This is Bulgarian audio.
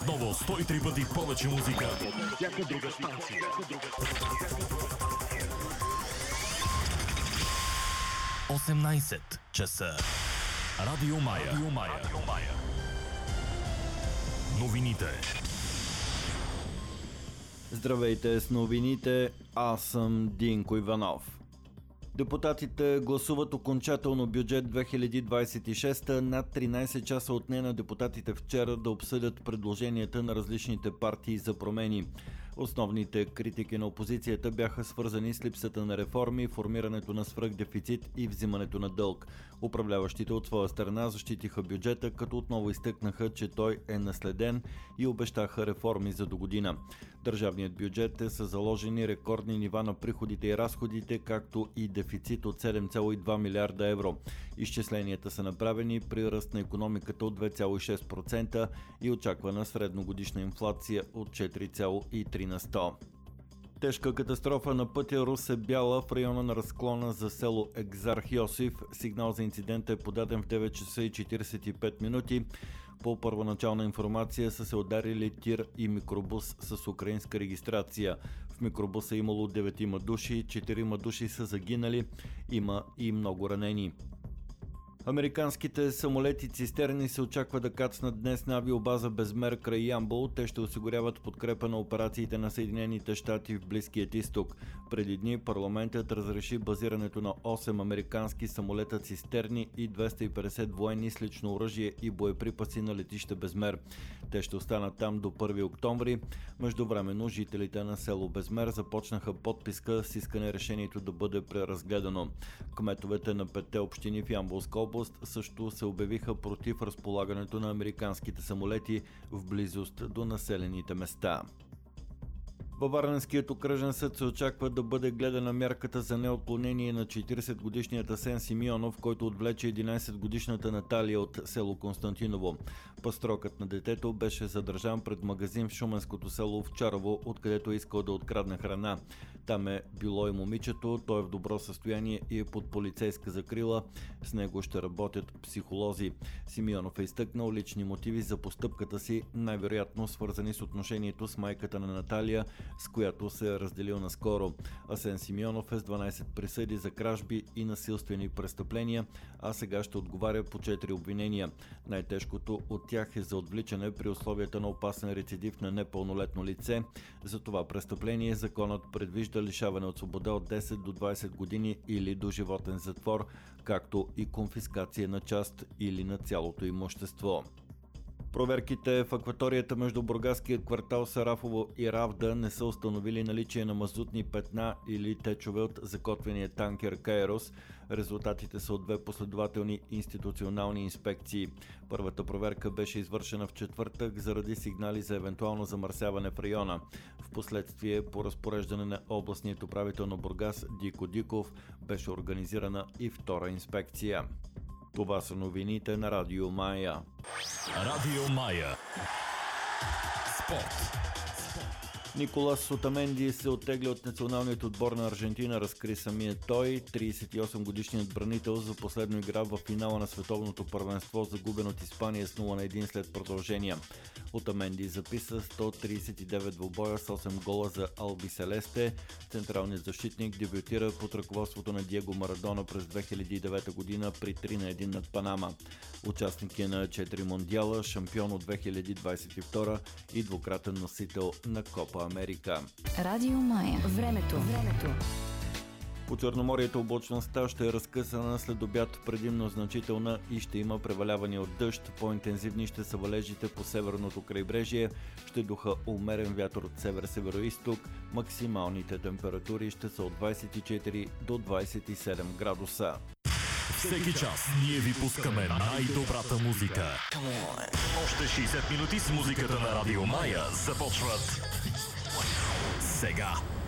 Отново 103 пъти повече музика. Всяка друга станция. 18 часа. Радио Мая. Новините. Здравейте с новините, аз съм Динко Иванов. Депутатите гласуват окончателно бюджет 2026. Над 13 часа отне на депутатите вчера да обсъдят предложенията на различните партии за промени. Основните критики на опозицията бяха свързани с липсата на реформи, формирането на свръхдефицит и взимането на дълг. Управляващите от своя страна защитиха бюджета, като отново изтъкнаха, че той е наследен и обещаха реформи за до година. Държавният бюджет е са заложени рекордни нива на приходите и разходите, както и дефицит от 7,2 милиарда евро. Изчисленията са направени при ръст на икономиката от 2,6% и очаквана средногодишна инфлация от 4,3%. Тежка катастрофа на пътя Русе-Бяла в района на разклона за село Екзарх Йосиф. Сигнал за инцидента е подаден в 9 часа и 45 минути. По първоначална информация са се ударили тир и микробус с украинска регистрация. В микробуса имало 9 души, 4 души са загинали, има и много ранени. Американските самолети цистерни се очаква да кацнат днес на авиобаза Безмер край Ямбол. Те ще осигуряват подкрепа на операциите на Съединените щати в Близкият изток. Преди дни парламентът разреши базирането на 8 американски самолета цистерни и 250 военни с лично оръжие и боеприпаси на летище Безмер. Те ще останат там до 1 октомври. Междувременно жителите на село Безмер започнаха подписка с искане решението да бъде преразгледано. Кметовете на 5 общини в Ямболска област също се обявиха против разполагането на американските самолети в близост до населените места. Във Варненският окръжен съд се очаква да бъде гледана мярката за неотклонение на 40-годишният Асен Симеонов, който отвлече 11-годишната Наталия от село Константиново. Пастрокът на детето беше задържан пред магазин в шуменското село Овчарово, откъдето е искал да открадне храна. Там е било и момичето, той е в добро състояние и е под полицейска закрила. С него ще работят психолози. Симеонов е изтъкнал лични мотиви за постъпката си, най-вероятно свързани с отношението с майката на Наталия, с която се е разделил наскоро. Асен Симеонов е с 12 присъди за кражби и насилствени престъпления, а сега ще отговаря по 4 обвинения. Най-тежкото от тях е за отвличане при условията на опасен рецидив на непълнолетно лице. За това престъпление законът предвижда лишаване от свобода от 10 до 20 години или доживотен затвор, както и конфискация на част или на цялото имущество. Проверките в акваторията между бургаския квартал Сарафово и Равда не са установили наличие на мазутни петна или течове от закотвения танкер Кайрос. Резултатите са от 2 последователни институционални инспекции. Първата проверка беше извършена в четвъртък заради сигнали за евентуално замърсяване в района. Впоследствие по разпореждане на областният управител на Бургас Дико Диков беше организирана и втора инспекция. Това са новините на Радио Мая. Радио Мая. Спорт. Николас Отаменди се оттегля от националният отбор на Аржентина, разкри самия той. 38-годишният бранител за последно игра в финала на световното първенство, загубен от Испания с 0-1 след продължения. Отаменди записа 139 двубоя с 8 гола за Алби Селесте. Централният защитник дебютира под ръководството на Диего Марадона през 2009 година при 3-1 над Панама. Участник е на 4 мондиала, шампион от 2022 и двукратен носител на Копа Америка. Радио Мая. Времето. По Черноморието облачността ще е разкъсана, след обяд предимно значителна и ще има преваляване от дъжд. По-интензивни ще са валежите по северното крайбрежие. Ще духа умерен вятър от север-североизток. Максималните температури ще са от 24 до 27 градуса. Всеки час ние ви пускаме най-добрата музика. Още 60 минути с музиката на Радио Мая започват сега.